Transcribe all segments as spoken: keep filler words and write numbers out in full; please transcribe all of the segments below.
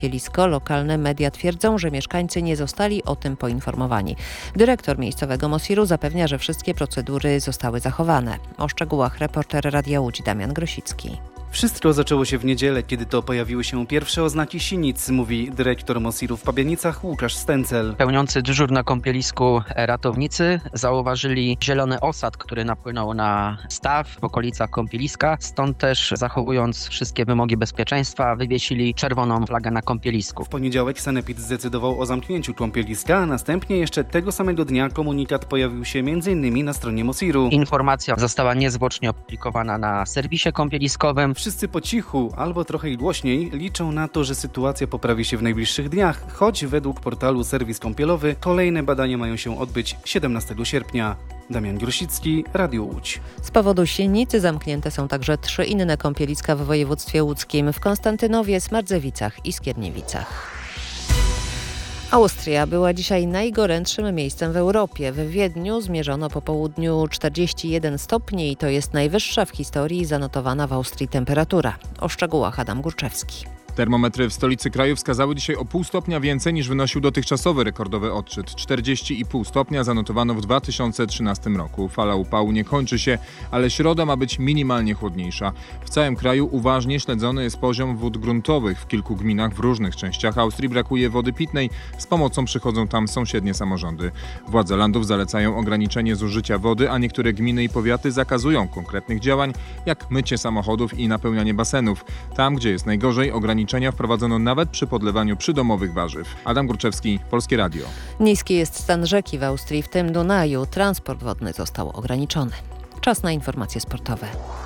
kąpielisko. Lokalne media twierdzą, że mieszkańcy nie zostali o tym poinformowani. Dyrektor miejscowego Mosiru zapewnia, że wszystkie procedury zostały zachowane. O szczegółach reporter Radia Łódź Damian Grosicki. Wszystko zaczęło się w niedzielę, kiedy to pojawiły się pierwsze oznaki sinic, mówi dyrektor Mosiru w Pabianicach Łukasz Stęcel. Pełniący dyżur na kąpielisku ratownicy zauważyli zielony osad, który napłynął na staw w okolicach kąpieliska. Stąd też, zachowując wszystkie wymogi bezpieczeństwa, wywiesili czerwoną flagę na kąpielisku. W poniedziałek sanepid zdecydował o zamknięciu kąpieliska, a następnie jeszcze tego samego dnia komunikat pojawił się między innymi na stronie Mosiru. Informacja została niezwłocznie opublikowana na serwisie kąpieliskowym. Wszyscy po cichu, albo trochę i głośniej, liczą na to, że sytuacja poprawi się w najbliższych dniach, choć według portalu Serwis Kąpielowy kolejne badania mają się odbyć siedemnastego sierpnia. Damian Grosicki, Radio Łódź. Z powodu sinicy zamknięte są także trzy inne kąpieliska w województwie łódzkim: w Konstantynowie, Smardzewicach i Skierniewicach. Austria była dzisiaj najgorętszym miejscem w Europie. W Wiedniu zmierzono po południu czterdzieści jeden stopni i to jest najwyższa w historii zanotowana w Austrii temperatura. O szczegółach Adam Górczewski. Termometry w stolicy kraju wskazały dzisiaj o pół stopnia więcej niż wynosił dotychczasowy rekordowy odczyt. czterdzieści i pół stopnia zanotowano w dwa tysiące trzynastym roku. Fala upału nie kończy się, ale środa ma być minimalnie chłodniejsza. W całym kraju uważnie śledzony jest poziom wód gruntowych. W kilku gminach w różnych częściach Austrii brakuje wody pitnej. Z pomocą przychodzą tam sąsiednie samorządy. Władze landów zalecają ograniczenie zużycia wody, a niektóre gminy i powiaty zakazują konkretnych działań, jak mycie samochodów i napełnianie basenów. Tam, gdzie jest najgorzej, ograniczenia wprowadzono nawet przy podlewaniu przydomowych warzyw. Adam Górczewski, Polskie Radio. Niski jest stan rzeki w Austrii, w tym Dunaju. Transport wodny został ograniczony. Czas na informacje sportowe.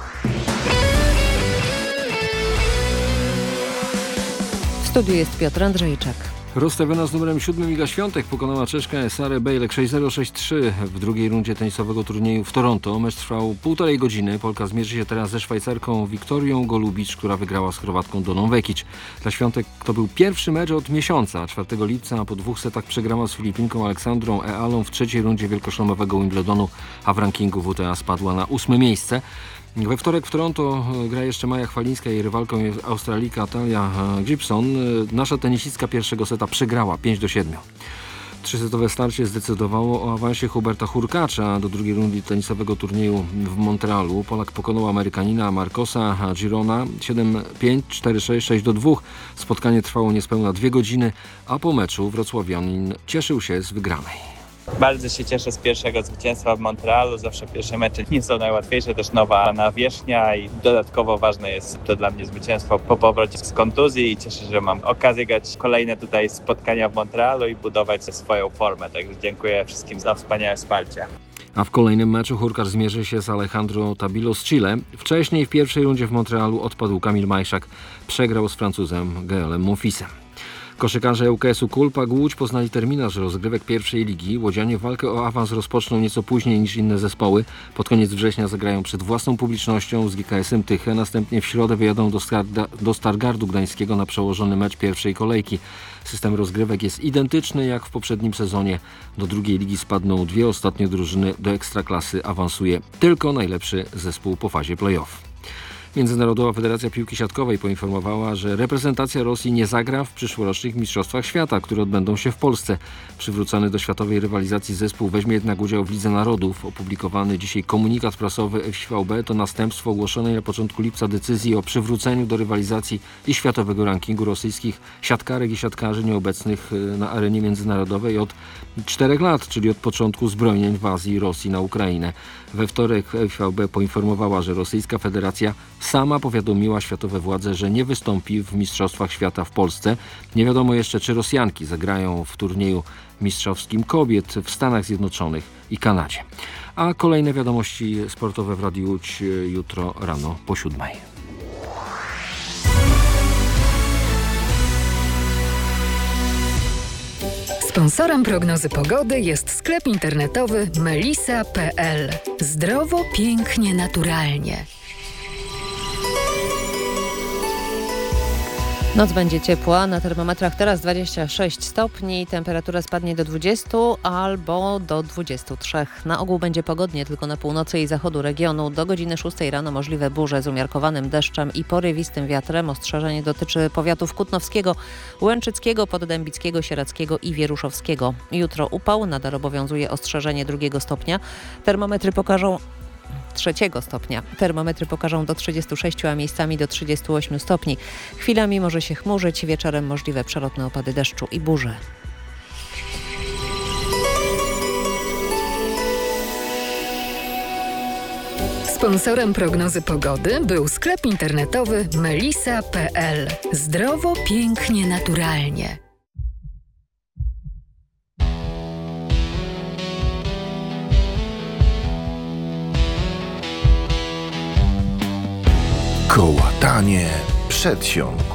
W studiu jest Piotr Andrzejczak. Rozstawiona z numerem siódmym Iga Świątek pokonała Czeszkę Sarę Bejlek sześć zero sześć trzy w drugiej rundzie tenisowego turnieju w Toronto. Mecz trwał półtorej godziny. Polka zmierzy się teraz ze Szwajcarką Wiktorią Golubicz, która wygrała z Chorwatką Doną Vekic. Dla Świątek to był pierwszy mecz od miesiąca. czwartego lipca, a po dwóch setach przegrała z Filipinką Aleksandrą Ealą w trzeciej rundzie wielkoszlemowego Wimbledonu, a w rankingu W T A spadła na ósme miejsce. We wtorek w Toronto gra jeszcze Maja Chwalińska, jej rywalką jest Australijka Talia Gibson. Nasza tenisistka pierwszego seta przegrała pięć do siedmiu. Trzysetowe starcie zdecydowało o awansie Huberta Hurkacza do drugiej rundy tenisowego turnieju w Montrealu. Polak pokonał Amerykanina Marcosa Girona siedem pięć, cztery sześć, sześć do dwóch. Spotkanie trwało niespełna dwie godziny, a po meczu wrocławianin cieszył się z wygranej. Bardzo się cieszę z pierwszego zwycięstwa w Montrealu. Zawsze pierwsze mecze nie są najłatwiejsze, też nowa nawierzchnia i dodatkowo ważne jest to dla mnie zwycięstwo po powrocie z kontuzji i cieszę się, że mam okazję grać kolejne tutaj spotkania w Montrealu i budować swoją formę. Także dziękuję wszystkim za wspaniałe wsparcie. A w kolejnym meczu Hurkacz zmierzy się z Alejandro Tabilo z Chile. Wcześniej w pierwszej rundzie w Montrealu odpadł Kamil Majszak. Przegrał z Francuzem Gaelem Monfilsem. Koszykarze U K S-u Kulpag Łódź poznali terminarz rozgrywek pierwszej ligi. Łodzianie walkę o awans rozpoczną nieco później niż inne zespoły. Pod koniec września zagrają przed własną publicznością z G K S-em Tychy. Następnie w środę wyjadą do, Skarda, do Stargardu Gdańskiego na przełożony mecz pierwszej kolejki. System rozgrywek jest identyczny jak w poprzednim sezonie. Do drugiej ligi spadną dwie ostatnie drużyny, do Ekstraklasy awansuje tylko najlepszy zespół po fazie play-off. Międzynarodowa Federacja Piłki Siatkowej poinformowała, że reprezentacja Rosji nie zagra w przyszłorocznych Mistrzostwach Świata, które odbędą się w Polsce. Przywrócony do światowej rywalizacji zespół weźmie jednak udział w Lidze Narodów. Opublikowany dzisiaj komunikat prasowy F I F A B to następstwo ogłoszonej na początku lipca decyzji o przywróceniu do rywalizacji i światowego rankingu rosyjskich siatkarek i siatkarzy nieobecnych na arenie międzynarodowej od czterech lat, czyli od początku zbrojeń inwazji Rosji na Ukrainę. We wtorek F I F A B poinformowała, że rosyjska federacja sama powiadomiła światowe władze, że nie wystąpi w Mistrzostwach Świata w Polsce. Nie wiadomo jeszcze, czy Rosjanki zagrają w turnieju mistrzowskim kobiet w Stanach Zjednoczonych i Kanadzie. A kolejne wiadomości sportowe w Radiu Łódź jutro rano po siódmej. Sponsorem prognozy pogody jest sklep internetowy melisa kropka p l. Zdrowo, pięknie, naturalnie. Noc będzie ciepła, na termometrach teraz dwadzieścia sześć stopni, temperatura spadnie do dwudziestu albo do dwudziestu trzech. Na ogół będzie pogodnie, tylko na północy i zachodu regionu. Do godziny szóstej rano możliwe burze z umiarkowanym deszczem i porywistym wiatrem. Ostrzeżenie dotyczy powiatów kutnowskiego, łęczyckiego, poddębickiego, sieradzkiego i wieruszowskiego. Jutro upał, nadal obowiązuje ostrzeżenie drugiego stopnia. Termometry pokażą trzeciego stopnia. Termometry pokażą do trzydziestu sześciu, a miejscami do trzydziestu ośmiu stopni. Chwilami może się chmurzyć, wieczorem możliwe przelotne opady deszczu i burze. Sponsorem prognozy pogody był sklep internetowy melisa kropka pe el. Zdrowo, pięknie, naturalnie. Kołatanie przedsionku.